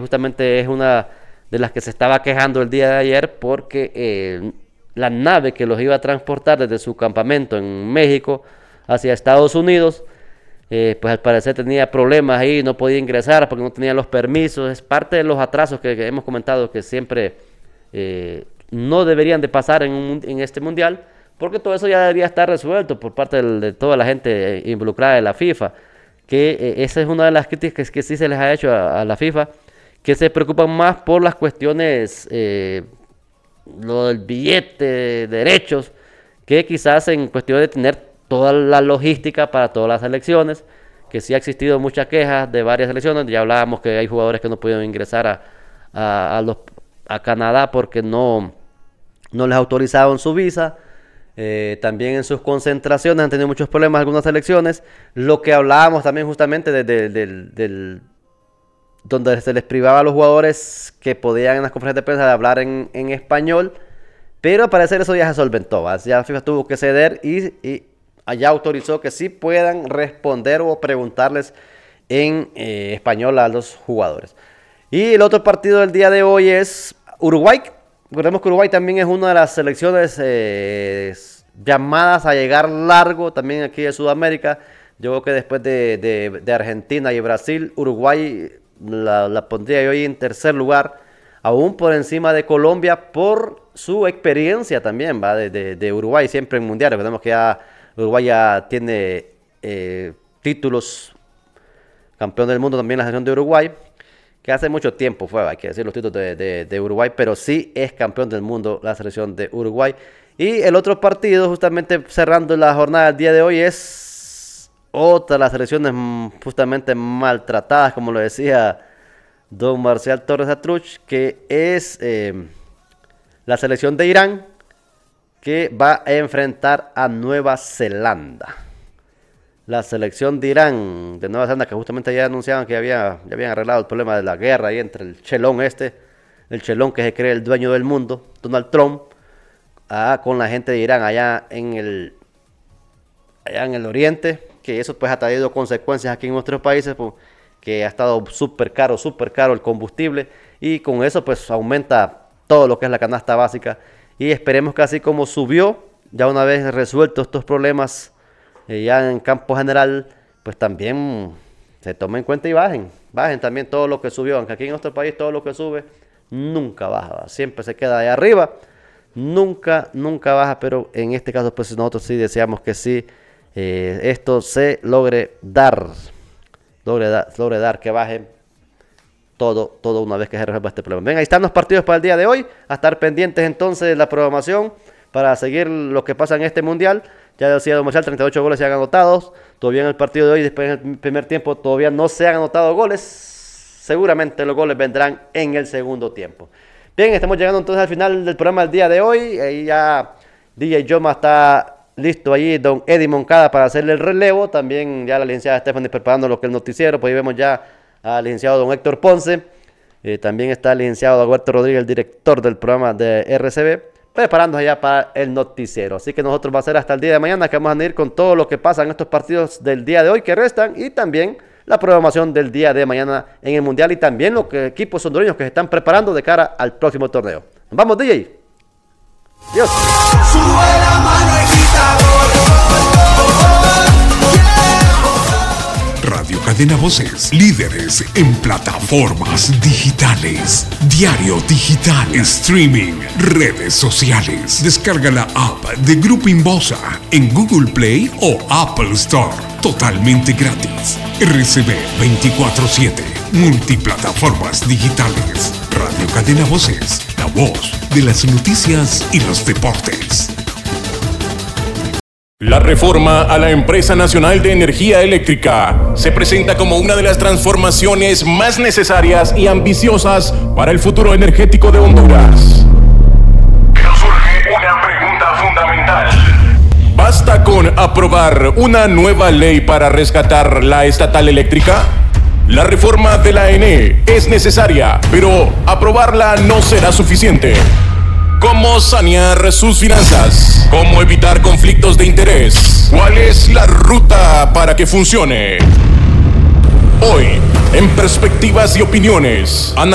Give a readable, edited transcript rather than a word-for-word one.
justamente es una de las que se estaba quejando el día de ayer porque la nave que los iba a transportar desde su campamento en México hacia Estados Unidos, pues al parecer tenía problemas ahí, no podía ingresar porque no tenía los permisos. Es parte de los atrasos que hemos comentado que siempre no deberían de pasar en este mundial, porque todo eso ya debería estar resuelto por parte de toda la gente involucrada de la FIFA, que esa es una de las críticas que sí se les ha hecho a la FIFA, que se preocupan más por las cuestiones, lo del billete, de derechos, que quizás en cuestión de tener toda la logística para todas las selecciones, que sí ha existido muchas quejas de varias selecciones. Ya hablábamos que hay jugadores que no pudieron ingresar a Canadá porque no les autorizaron su visa. También en sus concentraciones han tenido muchos problemas algunas selecciones. Lo que hablábamos también justamente donde se les privaba a los jugadores que podían en las conferencias de prensa de hablar en español, pero al parecer eso ya se solventó. Ya FIFA tuvo que ceder y allá autorizó que sí puedan responder o preguntarles en español a los jugadores. Y el otro partido del día de hoy es Uruguay. Recordemos que Uruguay también es una de las selecciones llamadas a llegar largo también aquí de Sudamérica. Yo creo que después de Argentina y Brasil, Uruguay la pondría yo ahí en tercer lugar, aún por encima de Colombia por su experiencia también, ¿va? De Uruguay siempre en mundiales. Recordemos que ya Uruguay ya tiene títulos, campeón del mundo también la selección de Uruguay, que hace mucho tiempo fue, hay que decir los títulos de Uruguay, pero sí es campeón del mundo la selección de Uruguay. Y el otro partido, justamente cerrando la jornada del día de hoy, es otra de las selecciones justamente maltratadas, como lo decía don Marcial Torres Atruch, que es la selección de Irán, que va a enfrentar a Nueva Zelanda. La selección de Irán, de Nueva Zelanda, que justamente ya anunciaban que ya habían arreglado el problema de la guerra ahí entre el chelón el chelón que se cree el dueño del mundo, Donald Trump, con la gente de Irán allá en el oriente, que eso pues ha traído consecuencias aquí en nuestros países, pues, que ha estado súper caro el combustible, y con eso pues aumenta todo lo que es la canasta básica. Y esperemos que así como subió, ya una vez resueltos estos problemas, ya en campo general, pues también se tomen en cuenta y bajen también todo lo que subió, aunque aquí en nuestro país todo lo que sube nunca baja, siempre se queda ahí arriba, nunca baja, pero en este caso pues nosotros sí deseamos que sí, esto se logre dar, que baje todo una vez que se resuelva este problema. Ven, ahí están los partidos para el día de hoy, a estar pendientes entonces de la programación para seguir lo que pasa en este mundial. Ya decía don Marcial, 38 goles se han anotado, todavía en el partido de hoy, después en el primer tiempo todavía no se han anotado goles, seguramente los goles vendrán en el segundo tiempo. Bien, estamos llegando entonces al final del programa del día de hoy, ahí ya DJ Joma está listo allí, don Eddie Moncada para hacerle el relevo, también ya la licenciada Stephanie preparando lo que es el noticiero, pues ahí vemos ya al licenciado don Héctor Ponce, también está el licenciado Alberto Rodríguez, el director del programa de RCB, preparándose ya para el noticiero. Así que nosotros va a ser hasta el día de mañana, que vamos a ir con todo lo que pasa en estos partidos del día de hoy que restan, y también la programación del día de mañana en el mundial, y también los equipos hondureños que se están preparando de cara al próximo torneo. Nos vamos, DJ. Dios. Sube la mano y grita Radio Cadena Voces, líderes en plataformas digitales, diario digital, streaming, redes sociales. Descarga la app de Grupo Inbosa en Google Play o Apple Store, totalmente gratis. RCB 24/7, multiplataformas digitales. Radio Cadena Voces, la voz de las noticias y los deportes. La reforma a la Empresa Nacional de Energía Eléctrica se presenta como una de las transformaciones más necesarias y ambiciosas para el futuro energético de Honduras. Pero surge una pregunta fundamental. ¿Basta con aprobar una nueva ley para rescatar la estatal eléctrica? La reforma de la ENE es necesaria, pero aprobarla no será suficiente. ¿Cómo sanear sus finanzas? ¿Cómo evitar conflictos de interés? ¿Cuál es la ruta para que funcione? Hoy, en Perspectivas y Opiniones,